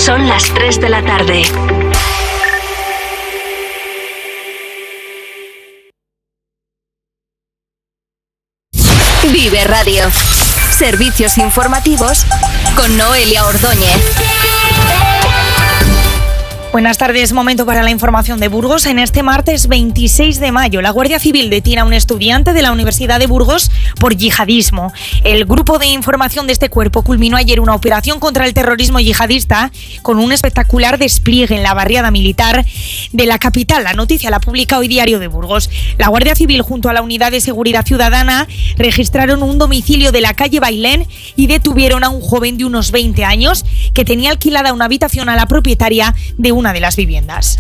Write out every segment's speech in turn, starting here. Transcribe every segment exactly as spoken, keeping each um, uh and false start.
Son las tres de la tarde. Vive Radio. Servicios informativos con Noelia Ordóñez. Buenas tardes, momento para la información de Burgos. En este martes veintiséis de mayo, la Guardia Civil detiene a un estudiante de la Universidad de Burgos por yihadismo. El grupo de información de este cuerpo culminó ayer una operación contra el terrorismo yihadista con un espectacular despliegue en la barriada militar de la capital. La noticia la publica hoy Diario de Burgos. La Guardia Civil, junto a la Unidad de Seguridad Ciudadana, registraron un domicilio de la calle Bailén y detuvieron a un joven de unos veinte años que tenía alquilada una habitación a la propietaria de una de las viviendas.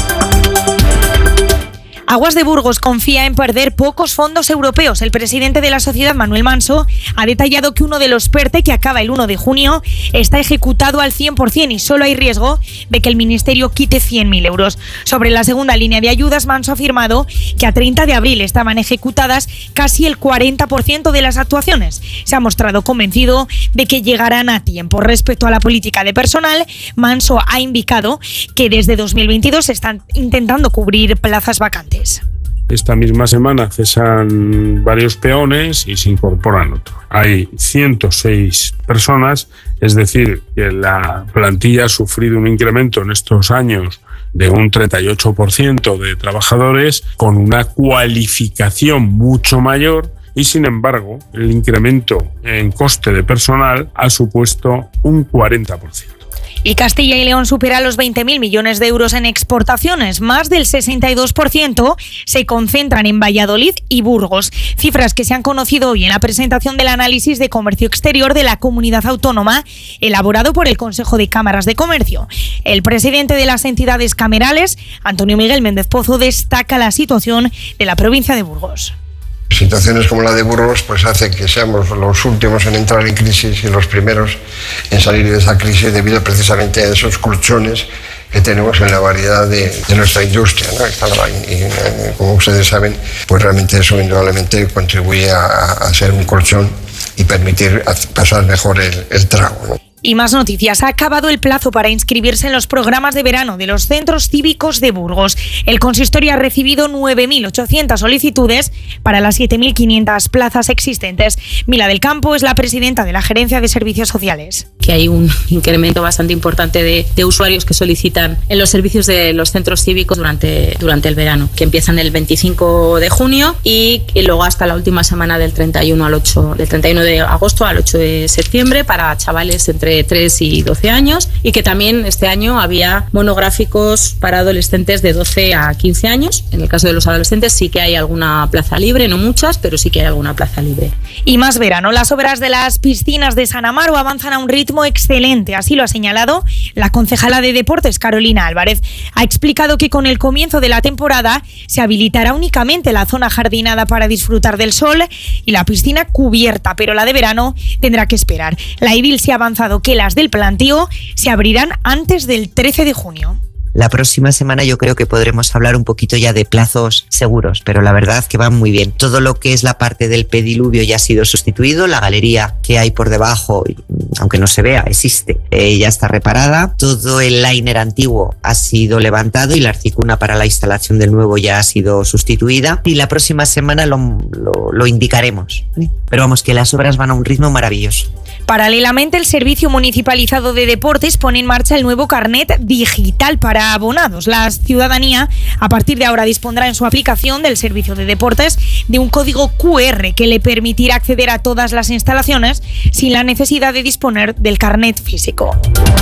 Aguas de Burgos confía en perder pocos fondos europeos. El presidente de la sociedad, Manuel Manso, ha detallado que uno de los PERTE, que acaba el uno de junio, está ejecutado al cien por ciento y solo hay riesgo de que el ministerio quite cien mil euros. Sobre la segunda línea de ayudas, Manso ha afirmado que a treinta de abril estaban ejecutadas casi el cuarenta por ciento de las actuaciones. Se ha mostrado convencido de que llegarán a tiempo. Respecto a la política de personal, Manso ha indicado que desde dos mil veintidós se están intentando cubrir plazas vacantes. Esta misma semana cesan varios peones y se incorporan otros. Hay ciento seis personas, es decir, que la plantilla ha sufrido un incremento en estos años de un treinta y ocho por ciento de trabajadores con una cualificación mucho mayor y, sin embargo, el incremento en coste de personal ha supuesto un cuarenta por ciento. Y Castilla y León supera los veinte mil millones de euros en exportaciones. Más del sesenta y dos por ciento se concentran en Valladolid y Burgos. Cifras que se han conocido hoy en la presentación del análisis de comercio exterior de la comunidad autónoma, elaborado por el Consejo de Cámaras de Comercio. El presidente de las entidades camerales, Antonio Miguel Méndez Pozo, destaca la situación de la provincia de Burgos. Situaciones como la de Burgos pues hacen que seamos los últimos en entrar en crisis y los primeros en salir de esa crisis debido precisamente a esos colchones que tenemos en la variedad de, de nuestra industria, ¿no? Y, y como ustedes saben, pues realmente eso indudablemente contribuye a, a ser un colchón y permitir pasar mejor el, el trago, ¿no? Y más noticias. Ha acabado el plazo para inscribirse en los programas de verano de los centros cívicos de Burgos. El consistorio ha recibido nueve mil ochocientas solicitudes para las siete mil quinientas plazas existentes. Mila del Campo es la presidenta de la Gerencia de Servicios Sociales. Que hay un incremento bastante importante de, de usuarios que solicitan en los servicios de los centros cívicos durante, durante el verano, que empiezan el veinticinco de junio y, y luego hasta la última semana del treinta y uno al ocho, del treinta y uno de agosto al ocho de septiembre para chavales entre tres y doce años, y que también este año había monográficos para adolescentes de doce a quince años. En el caso de los adolescentes sí que hay alguna plaza libre, no muchas, pero sí que hay alguna plaza libre. Y más verano. Las obras de las piscinas de San Amaro avanzan a un ritmo excelente, así lo ha señalado la concejala de Deportes, Carolina Álvarez. Ha explicado que con el comienzo de la temporada se habilitará únicamente la zona jardinada para disfrutar del sol y la piscina cubierta, pero la de verano tendrá que esperar. La edil se ha avanzado que las del plantío se abrirán antes del trece de junio. La próxima semana yo creo que podremos hablar un poquito ya de plazos seguros, pero la verdad que van muy bien. Todo lo que es la parte del pediluvio ya ha sido sustituido, la galería que hay por debajo, aunque no se vea, existe, eh, ya está reparada. Todo el liner antiguo ha sido levantado y la arcicuna para la instalación del nuevo ya ha sido sustituida. Y la próxima semana lo, lo, lo indicaremos, ¿eh? Pero vamos, que las obras van a un ritmo maravilloso. Paralelamente, el Servicio Municipalizado de Deportes pone en marcha el nuevo carnet digital para abonados. La ciudadanía, a partir de ahora, dispondrá en su aplicación del Servicio de Deportes de un código cu erre que le permitirá acceder a todas las instalaciones sin la necesidad de disponer del carnet físico.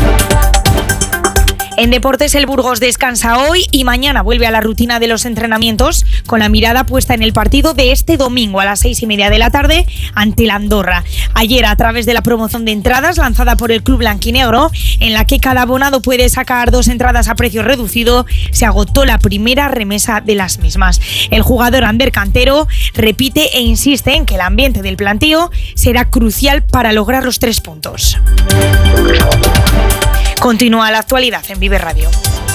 En deportes, el Burgos descansa hoy y mañana vuelve a la rutina de los entrenamientos con la mirada puesta en el partido de este domingo a las seis y media de la tarde ante la Andorra. Ayer, a través de la promoción de entradas lanzada por el Club Blanquinegro, en la que cada abonado puede sacar dos entradas a precio reducido, se agotó la primera remesa de las mismas. El jugador Ander Cantero repite e insiste en que el ambiente del plantío será crucial para lograr los tres puntos. Continúa la actualidad en Vive Radio.